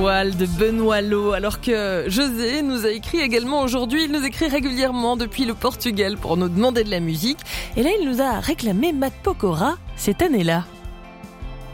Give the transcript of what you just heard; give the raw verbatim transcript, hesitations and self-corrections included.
Étoile de Benoît Lot. Alors que José nous a écrit également aujourd'hui. Il nous écrit régulièrement depuis le Portugal pour nous demander de la musique. Et là, il nous a réclamé Matt Pokora cette année-là.